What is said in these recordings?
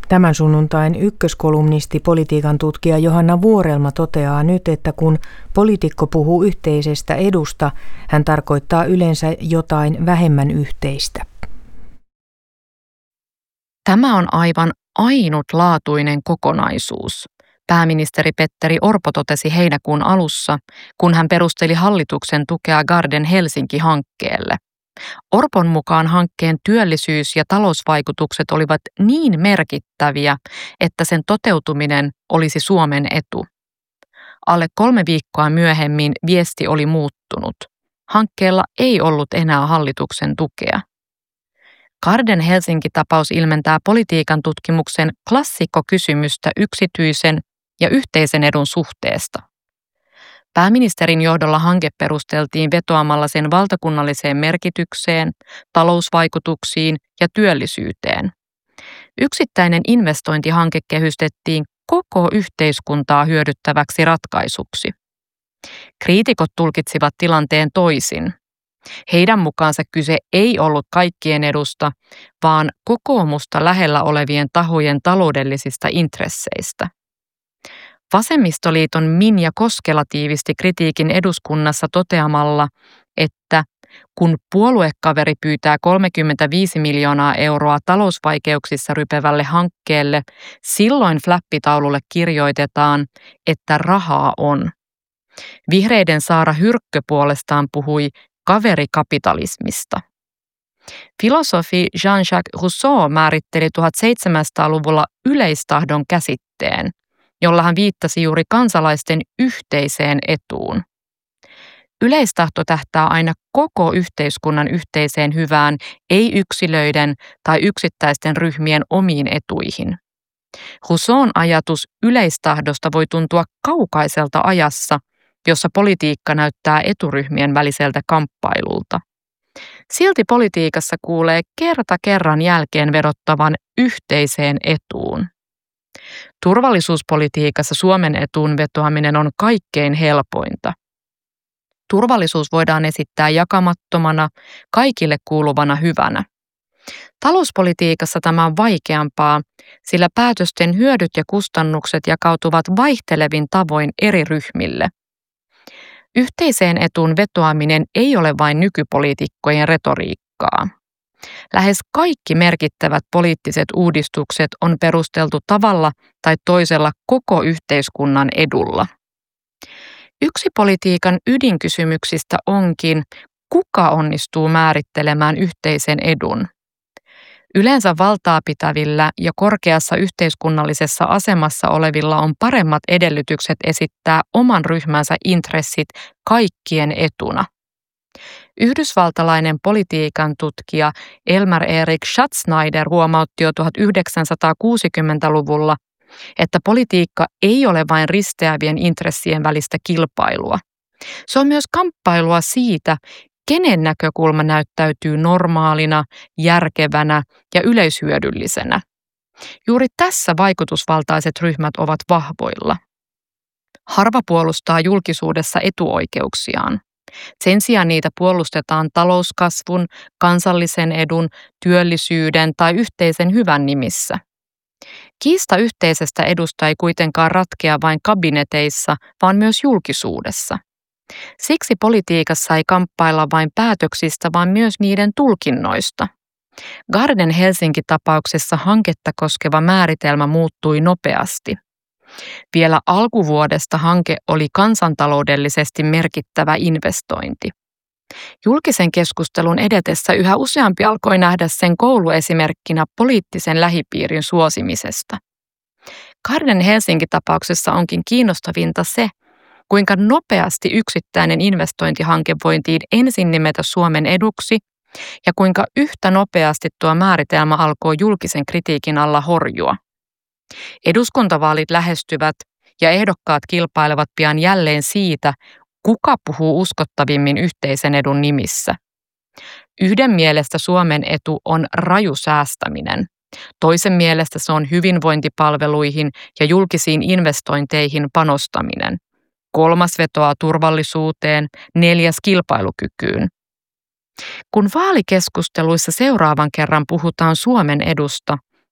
Tämän sunnuntain ykköskolumnisti, politiikan tutkija Johanna Vuorelma toteaa nyt, että kun poliitikko puhuu yhteisestä edusta, hän tarkoittaa yleensä jotain vähemmän yhteistä. Tämä on aivan ainutlaatuinen kokonaisuus, pääministeri Petteri Orpo totesi heinäkuun alussa, kun hän perusteli hallituksen tukea Garden Helsinki-hankkeelle. Orpon mukaan hankkeen työllisyys- ja talousvaikutukset olivat niin merkittäviä, että sen toteutuminen olisi Suomen etu. Alle 3 viikkoa myöhemmin viesti oli muuttunut. Hankkeella ei ollut enää hallituksen tukea. Garden Helsinki-tapaus ilmentää politiikan tutkimuksen klassikkokysymystä yksityisen ja yhteisen edun suhteesta. Pääministerin johdolla hanke perusteltiin vetoamalla sen valtakunnalliseen merkitykseen, talousvaikutuksiin ja työllisyyteen. Yksittäinen investointihanke kehystettiin koko yhteiskuntaa hyödyttäväksi ratkaisuksi. Kriitikot tulkitsivat tilanteen toisin. Heidän mukaansa kyse ei ollut kaikkien edusta, vaan kokoomusta lähellä olevien tahojen taloudellisista intresseistä. Vasemmistoliiton Minja Koskela tiivisti kritiikin eduskunnassa toteamalla, että kun puoluekaveri pyytää 35 miljoonaa euroa talousvaikeuksissa rypevälle hankkeelle, silloin flappitaululle kirjoitetaan, että rahaa on. Vihreiden Saara Hyrkkö puolestaan puhui kaverikapitalismista. Filosofi Jean-Jacques Rousseau määritteli 1700-luvulla yleistahdon käsitteen, jolla hän viittasi juuri kansalaisten yhteiseen etuun. Yleistahto tähtää aina koko yhteiskunnan yhteiseen hyvään, ei yksilöiden tai yksittäisten ryhmien omiin etuihin. Rousseaun ajatus yleistahdosta voi tuntua kaukaiselta ajassa, jossa politiikka näyttää eturyhmien väliseltä kamppailulta. Silti politiikassa kuulee kerta kerran jälkeen vedottavan yhteiseen etuun. Turvallisuuspolitiikassa Suomen etuun vetoaminen on kaikkein helpointa. Turvallisuus voidaan esittää jakamattomana, kaikille kuuluvana hyvänä. Talouspolitiikassa tämä on vaikeampaa, sillä päätösten hyödyt ja kustannukset jakautuvat vaihtelevin tavoin eri ryhmille. Yhteiseen etuun vetoaminen ei ole vain nykypoliitikkojen retoriikkaa. Lähes kaikki merkittävät poliittiset uudistukset on perusteltu tavalla tai toisella koko yhteiskunnan edulla. Yksi politiikan ydinkysymyksistä onkin, kuka onnistuu määrittelemään yhteisen edun. Yleensä valtaa pitävillä ja korkeassa yhteiskunnallisessa asemassa olevilla on paremmat edellytykset esittää oman ryhmänsä intressit kaikkien etuna. Yhdysvaltalainen politiikan tutkija Elmer Erik Schatzsnyder huomautti jo 1960-luvulla, että politiikka ei ole vain risteävien intressien välistä kilpailua. Se on myös kamppailua siitä, kenen näkökulma näyttäytyy normaalina, järkevänä ja yleishyödyllisenä. Juuri tässä vaikutusvaltaiset ryhmät ovat vahvoilla. Harva puolustaa julkisuudessa etuoikeuksiaan. Sen sijaan niitä puolustetaan talouskasvun, kansallisen edun, työllisyyden tai yhteisen hyvän nimissä. Kiista yhteisestä edusta ei kuitenkaan ratkea vain kabineteissa, vaan myös julkisuudessa. Siksi politiikassa ei kamppailla vain päätöksistä, vaan myös niiden tulkinnoista. Garden Helsinki-tapauksessa hanketta koskeva määritelmä muuttui nopeasti. Vielä alkuvuodesta hanke oli kansantaloudellisesti merkittävä investointi. Julkisen keskustelun edetessä yhä useampi alkoi nähdä sen kouluesimerkkinä poliittisen lähipiirin suosimisesta. Garden Helsinki-tapauksessa onkin kiinnostavinta se, kuinka nopeasti yksittäinen investointihanke voitiin ensin nimetä Suomen eduksi ja kuinka yhtä nopeasti tuo määritelmä alkoi julkisen kritiikin alla horjua. Eduskuntavaalit lähestyvät ja ehdokkaat kilpailevat pian jälleen siitä, kuka puhuu uskottavimmin yhteisen edun nimissä. Yhden mielestä Suomen etu on raju säästäminen. Toisen mielestä se on hyvinvointipalveluihin ja julkisiin investointeihin panostaminen. 3. vetoaa turvallisuuteen, 4. kilpailukykyyn. Kun vaalikeskusteluissa seuraavan kerran puhutaan Suomen edusta,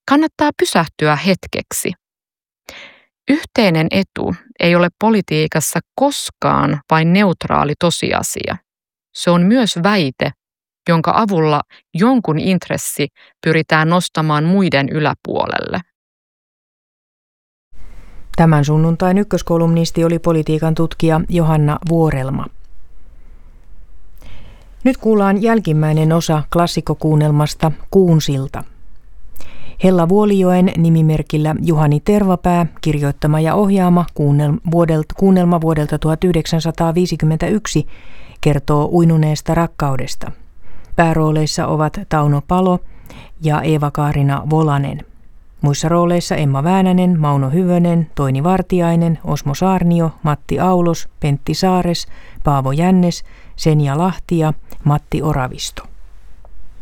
kannattaa pysähtyä hetkeksi. Yhteinen etu ei ole politiikassa koskaan vain neutraali tosiasia. Se on myös väite, jonka avulla jonkun intressi pyritään nostamaan muiden yläpuolelle. Tämän sunnuntain ykköskolumnisti oli politiikan tutkija Johanna Vuorelma. Nyt kuullaan jälkimmäinen osa klassikkokuunnelmasta Kuunsilta. Hella Vuolijoen nimimerkillä Juhani Tervapää kirjoittama ja ohjaama kuunnelma vuodelta 1951 kertoo uinuneesta rakkaudesta. Päärooleissa ovat Tauno Palo ja Eeva-Kaarina Volanen. Muissa rooleissa Emma Väänänen, Mauno Hyvönen, Toini Vartiainen, Osmo Saarnio, Matti Aulos, Pentti Saares, Paavo Jännes, Senja Lahti ja Matti Oravisto.